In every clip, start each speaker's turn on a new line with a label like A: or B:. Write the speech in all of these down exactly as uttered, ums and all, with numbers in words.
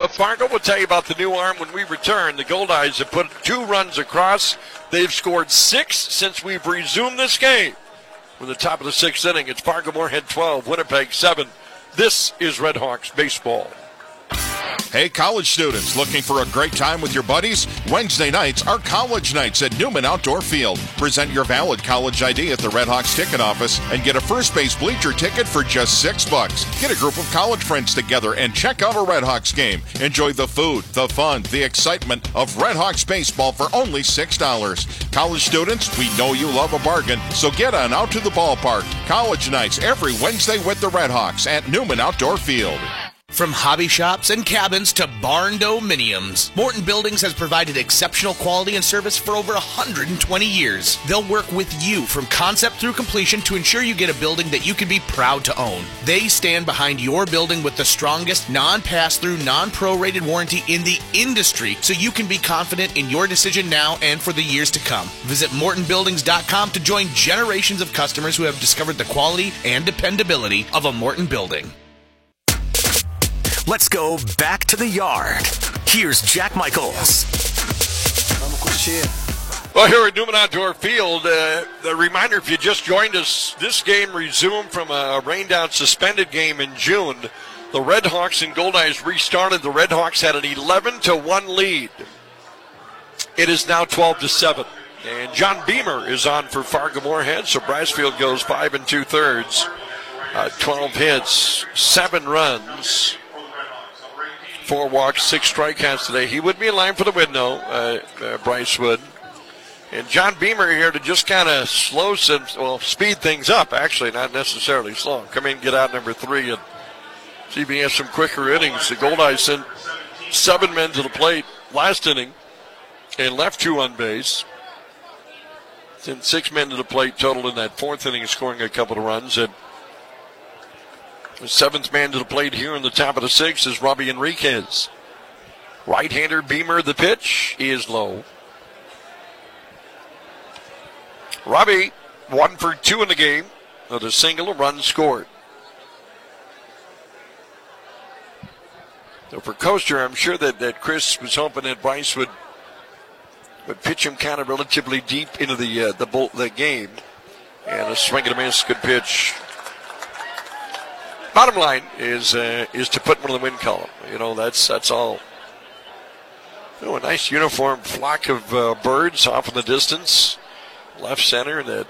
A: of Fargo. We'll tell you about the new arm when we return. The Goldeyes have put two runs across. They've scored six since we've resumed this game. We're the top of the sixth inning. It's Fargo Moorhead twelve, Winnipeg seven. This is Red Hawks baseball.
B: Hey, college students, looking for a great time with your buddies? Wednesday nights are college nights at Newman Outdoor Field. Present your valid college I D at the Red Hawks ticket office and get a first base bleacher ticket for just six bucks. Get a group of college friends together and check out a Red Hawks game. Enjoy the food, the fun, the excitement of Red Hawks baseball for only six dollars. College students, we know you love a bargain, so get on out to the ballpark. College nights every Wednesday with the Red Hawks at Newman Outdoor Field.
C: From hobby shops and cabins to barn dominiums, Morton Buildings has provided exceptional quality and service for over one hundred twenty years. They'll work with you from concept through completion to ensure you get a building that you can be proud to own. They stand behind your building with the strongest non-pass-through, non-prorated warranty in the industry, so you can be confident in your decision now and for the years to come. Visit morton buildings dot com to join generations of customers who have discovered the quality and dependability of a Morton building.
D: Let's go back to the yard. Here's Jack Michaels.
A: Well, here at Newman Outdoor Field, uh, the reminder, if you just joined us, this game resumed from a rained-out suspended game in June. The Red Hawks and Goldeyes restarted. The Red Hawks had an eleven to one lead. It is now twelve to seven. And John Beamer is on for Fargo Moorhead, so Brassfield goes five and two-thirds. Uh, twelve hits, seven runs. Four walks, six strikeouts today. He would be in line for the win, though, uh, uh, Bryce would. And John Beamer here to just kind of slow some, well, speed things up, actually, not necessarily slow. Come in, get out number three, and see if he has some quicker innings. The Goldeyes sent seven men to the plate last inning and left two on base. Sent six men to the plate total in that fourth inning, scoring a couple of runs. And the seventh man to the plate here in the top of the sixth is Robbie Enriquez. Right-hander Beamer, the pitch is low. Robbie, one for two in the game. With a single, a run scored. So for Coaster, I'm sure that, that Chris was hoping that Bryce would would pitch him kind of relatively deep into the uh, the, the game. And a swing and a miss, good pitch. Bottom line is uh, is to put one in the win column. You know, that's that's all. Oh, a nice uniform flock of uh, birds off in the distance. Left center, that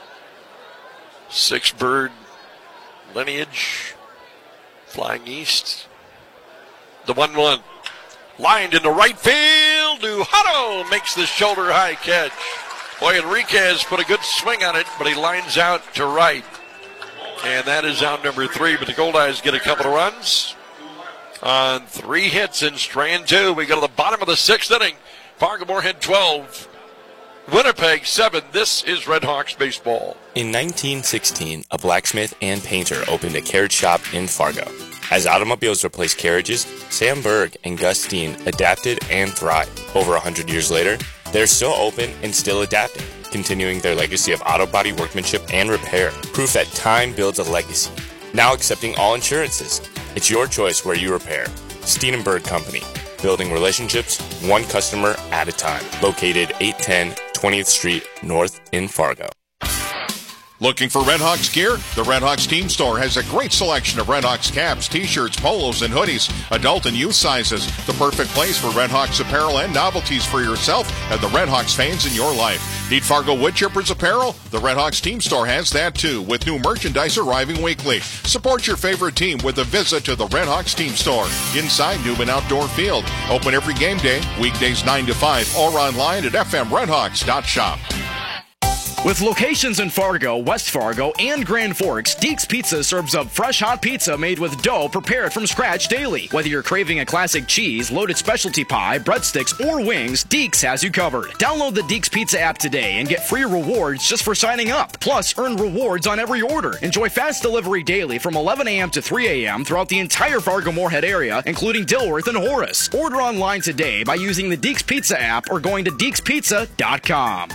A: six bird lineage flying east. The one one. Lined into right field. Duhato makes the shoulder high catch. Boy, Enriquez put a good swing on it, but he lines out to right. And that is out number three, but the Goldeyes get a couple of runs on three hits in strand two. We go to the bottom of the sixth inning. Fargo Moorhead twelve, Winnipeg seven. This is Red Hawks baseball.
E: In nineteen sixteen, a blacksmith and painter opened a carriage shop in Fargo. As automobiles replaced carriages, Sam Berg and Gus Steen adapted and thrived. Over one hundred years later, they're still open and still adapting, continuing their legacy of auto body workmanship and repair. Proof that time builds a legacy. Now accepting all insurances. It's your choice where you repair. Steen and Berg Company. Building relationships, one customer at a time. Located eight ten twentieth Street North in Fargo.
B: Looking for Red Hawks gear? The Red Hawks Team Store has a great selection of Red Hawks caps, t-shirts, polos, and hoodies, adult and youth sizes. The perfect place for Red Hawks apparel and novelties for yourself and the Red Hawks fans in your life. Need Fargo Wood Chippers apparel? The Red Hawks Team Store has that too, with new merchandise arriving weekly. Support your favorite team with a visit to the Red Hawks Team Store inside Newman Outdoor Field. Open every game day, weekdays nine to five, or online at f m red hawks dot shop.
F: With locations in Fargo, West Fargo, and Grand Forks, Deeks Pizza serves up fresh hot pizza made with dough prepared from scratch daily. Whether you're craving a classic cheese, loaded specialty pie, breadsticks, or wings, Deeks has you covered. Download the Deeks Pizza app today and get free rewards just for signing up. Plus, earn rewards on every order. Enjoy fast delivery daily from eleven a.m. to three a.m. throughout the entire Fargo-Moorhead area, including Dilworth and Horace. Order online today by using the Deeks Pizza app or going to deeks pizza dot com.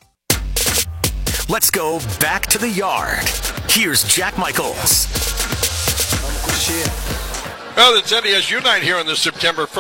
D: Let's go back to the yard. Here's Jack Michaels.
A: Well, it's N D S U night here on this September first.